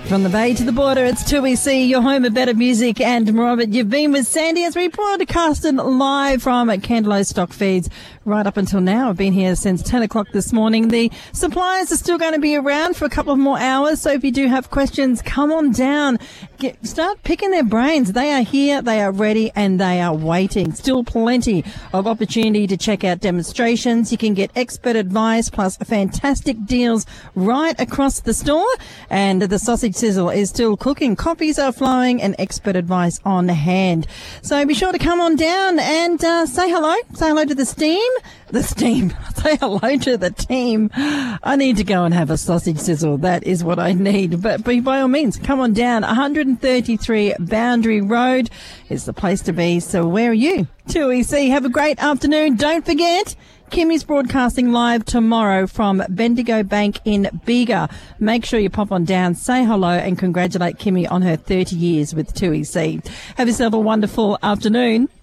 From the bay to the border, it's 2EC, your home of better music. And Robert, you've been with Sandy as we broadcasted live from Candelo Stock Feeds right up until now. I've been here since 10 o'clock this morning. The suppliers are still going to be around for a couple of more hours, so if you do have questions, come on down. Start picking their brains. They are here, they are ready, and they are waiting. Still plenty of opportunity to check out demonstrations. You can get expert advice plus fantastic deals right across the store. And the sausage sizzle is still cooking. Coffees are flowing and expert advice on hand. So be sure to come on down and say hello. Say hello to the steam. Say hello to the team. I need to go and have a sausage sizzle. That is what I need. But by all means, come on down. 133 Boundary Road is the place to be. So where are you? 2EC. Have a great afternoon. Don't forget, Kimmy's broadcasting live tomorrow from Bendigo Bank in Bega. Make sure you pop on down, say hello, and congratulate Kimmy on her 30 years with 2EC. Have yourself a wonderful afternoon.